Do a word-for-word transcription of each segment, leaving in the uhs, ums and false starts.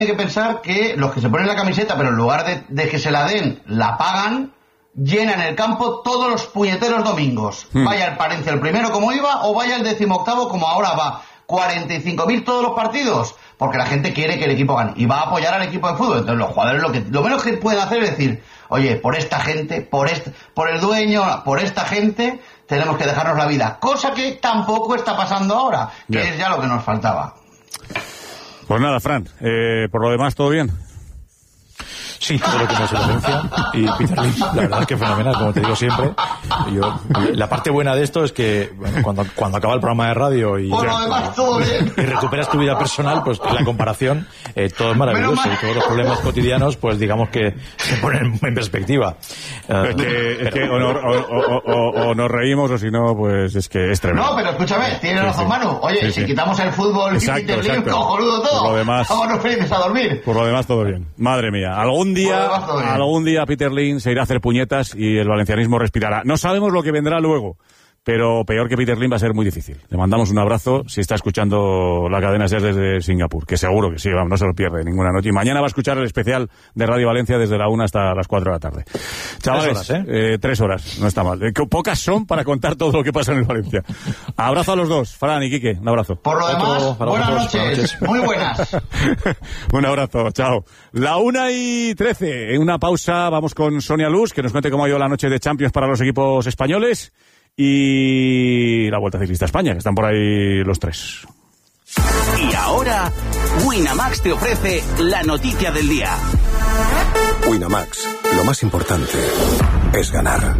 que pensar que los que se ponen la camiseta, pero en lugar de, de que se la den, la pagan, llenan el campo todos los puñeteros domingos. Hmm. Vaya el Palencia el primero como iba, o vaya el decimoctavo como ahora va. cuarenta y cinco mil todos los partidos, porque la gente quiere que el equipo gane y va a apoyar al equipo de fútbol. Entonces los jugadores lo que lo menos que pueden hacer es decir, oye, por esta gente, por este, por el dueño, por esta gente, tenemos que dejarnos la vida. Cosa que tampoco está pasando ahora, que yeah. es ya lo que nos faltaba. Pues nada, Fran, eh, por lo demás, ¿todo bien? Sí, todo lo que me hace la audiencia. Y Peter Lim, la verdad es que fenomenal, como te digo siempre. Yo, la parte buena de esto es que bueno, cuando, cuando acaba el programa de radio y, por lo demás, todo bien. y recuperas tu vida personal, pues la comparación, eh, todo es maravilloso. Y todos los problemas cotidianos, pues digamos que se ponen en perspectiva. Uh, es que, es que o, no, o, o, o, o nos reímos o si no, pues es que es tremendo. No, pero escúchame, tienes sí, razón, sí. Manu. Oye, sí, si sí. quitamos el fútbol exacto, y Peter Lim, cojonudo todo. Por lo demás, vámonos felices a dormir. Por lo demás, todo bien. Madre mía, algún día, algún día Peter Lim se irá a hacer puñetas y el valencianismo respirará. No sabemos lo que vendrá luego, pero peor que Peter Lim va a ser muy difícil. Le mandamos un abrazo si está escuchando la cadena SER desde Singapur, que seguro que sí, vamos, no se lo pierde ninguna noche. Y mañana va a escuchar el especial de Radio Valencia desde la una hasta las cuatro de la tarde. Chavales, tres horas, ¿eh? Eh, tres horas, no está mal. Eh, pocas son para contar todo lo que pasa en el Valencia. Abrazo a los dos, Fran y Quique, un abrazo. Por lo demás, Otro, buenas, noches, buenas noches, muy buenas. Un abrazo, chao. La una y trece, en una pausa vamos con Sonia Luz, que nos cuente cómo ha ido la noche de Champions para los equipos españoles. Y la Vuelta Ciclista a España, que están por ahí los tres. Y ahora, Winamax te ofrece la noticia del día. Winamax, lo más importante es ganar.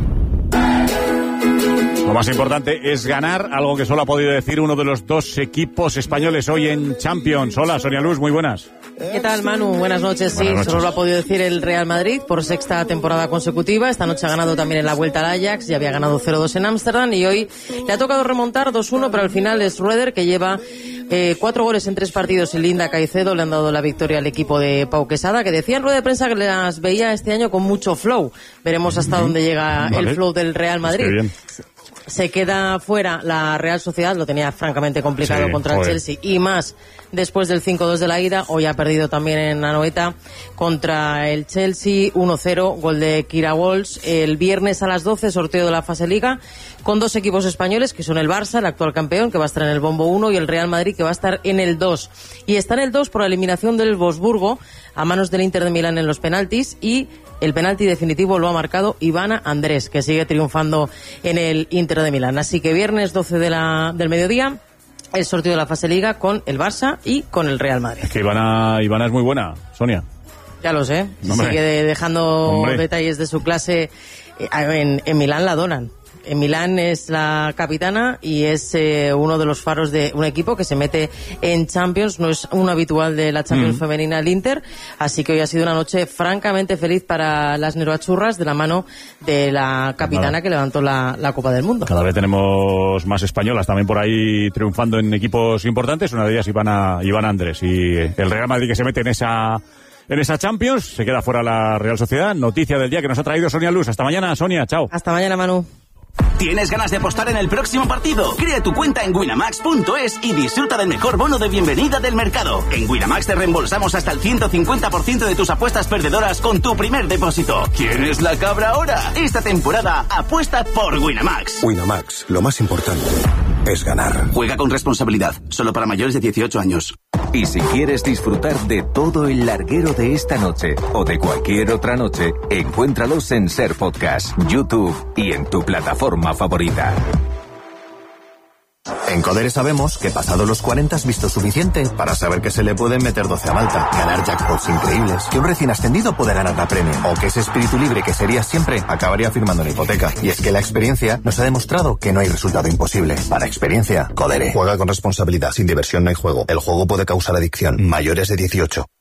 Lo más importante es ganar, algo que solo ha podido decir uno de los dos equipos españoles hoy en Champions. Hola, Sonia Luz, muy buenas. ¿Qué tal, Manu? Buenas noches. Buenas sí, noches. Solo lo ha podido decir el Real Madrid por sexta temporada consecutiva. Esta noche ha ganado también en la Vuelta al Ajax, ya había ganado cero dos en Ámsterdam y hoy le ha tocado remontar dos uno, pero al final es Rueder que lleva eh, cuatro goles en tres partidos y Linda Caicedo le han dado la victoria al equipo de Pau Quesada, que decía en rueda de prensa que las veía este año con mucho flow. Veremos hasta uh-huh. dónde llega vale. el flow del Real Madrid. Está bien. Se queda fuera la Real Sociedad, lo tenía francamente complicado sí, contra joder. el Chelsea y más después del cinco dos de la ida. Hoy ha perdido también en Anoeta contra el Chelsea uno cero, gol de Kira Walsh. El viernes a las doce, sorteo de la fase Liga con dos equipos españoles que son el Barça, el actual campeón, que va a estar en el bombo uno, y el Real Madrid, que va a estar en el dos. Y está en el dos por la eliminación del Wolfsburgo a manos del Inter de Milán en los penaltis, y el penalti definitivo lo ha marcado Ivana Andrés, que sigue triunfando en el Inter de Milán. Así que viernes doce de la, del mediodía, el sorteo de la fase Liga con el Barça y con el Real Madrid. Es que Ivana, Ivana es muy buena, Sonia. Ya lo sé. Hombre. Sigue de, dejando Hombre. detalles de su clase. En, en Milán la donan. En Milán es la capitana y es eh, uno de los faros de un equipo que se mete en Champions. No es un habitual de la Champions mm. femenina, el Inter. Así que hoy ha sido una noche francamente feliz para las neroachurras, de la mano de la capitana Nada. que levantó la, la Copa del Mundo. Cada vez tenemos más españolas también por ahí triunfando en equipos importantes. Una de ellas Ivana, Ivana Andrés. Y el Real Madrid, que se mete en esa... En esa Champions, se queda fuera la Real Sociedad. Noticia del día que nos ha traído Sonia Luz. Hasta mañana, Sonia. Chao. Hasta mañana, Manu. ¿Tienes ganas de apostar en el próximo partido? Crea tu cuenta en winamax punto es y disfruta del mejor bono de bienvenida del mercado. En Winamax te reembolsamos hasta el ciento cincuenta por ciento de tus apuestas perdedoras con tu primer depósito. ¿Quién es la cabra ahora? Esta temporada apuesta por Winamax. Winamax, lo más importante es ganar. Juega con responsabilidad, solo para mayores de dieciocho años. Y si quieres disfrutar de todo el larguero de esta noche o de cualquier otra noche, encuéntralos en SER Podcast, YouTube y en tu plataforma favorita. En Codere sabemos que pasado los cuarenta has visto suficiente para saber que se le pueden meter doce a Malta, ganar jackpots increíbles, que un recién ascendido puede ganar la Premium, o que ese espíritu libre que serías siempre acabaría firmando una hipoteca. Y es que la experiencia nos ha demostrado que no hay resultado imposible. Para experiencia, Codere. Juega con responsabilidad. Sin diversión no hay juego. El juego puede causar adicción. Mayores de dieciocho.